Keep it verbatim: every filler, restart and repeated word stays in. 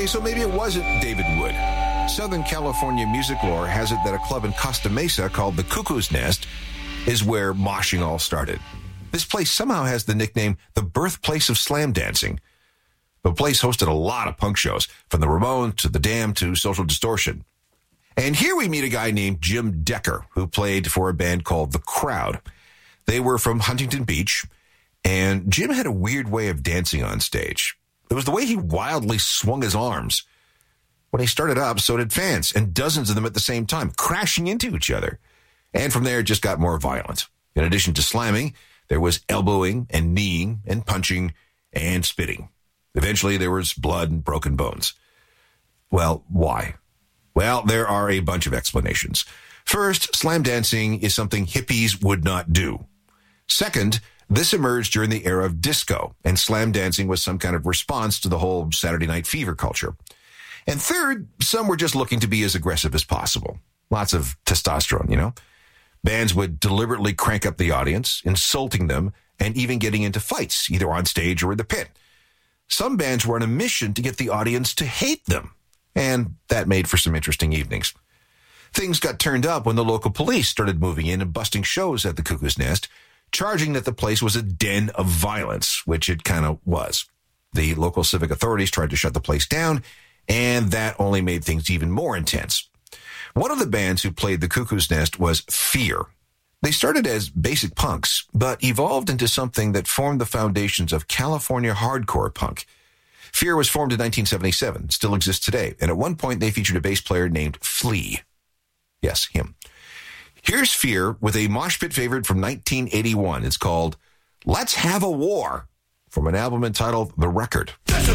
Okay, so maybe it wasn't David Wood. Southern California music lore has it that a club in Costa Mesa called the Cuckoo's Nest is where moshing all started. This place somehow has the nickname the birthplace of slam dancing. The place hosted a lot of punk shows, from the Ramones to the Damned to Social Distortion. And here we meet a guy named Jim Decker, who played for a band called The Crowd. They were from Huntington Beach, and Jim had a weird way of dancing on stage. It was the way he wildly swung his arms. When he started up, so did fans, and dozens of them at the same time, crashing into each other. And from there, it just got more violent. In addition to slamming, there was elbowing and kneeing and punching and spitting. Eventually, there was blood and broken bones. Well, why? Well, there are a bunch of explanations. First, slam dancing is something hippies would not do. Second, this emerged during the era of disco, and slam dancing was some kind of response to the whole Saturday Night Fever culture. And third, some were just looking to be as aggressive as possible. Lots of testosterone, you know? Bands would deliberately crank up the audience, insulting them, and even getting into fights, either on stage or in the pit. Some bands were on a mission to get the audience to hate them, and that made for some interesting evenings. Things got turned up when the local police started moving in and busting shows at the Cuckoo's Nest, charging that the place was a den of violence, which it kind of was. The local civic authorities tried to shut the place down, and that only made things even more intense. One of the bands who played the Cuckoo's Nest was Fear. They started as basic punks, but evolved into something that formed the foundations of California hardcore punk. Fear was formed in nineteen seventy-seven, still exists today, and at one point they featured a bass player named Flea. Yes, him. Here's Fear with a mosh pit favorite from nineteen eighty-one. It's called Let's Have a War, from an album entitled The Record.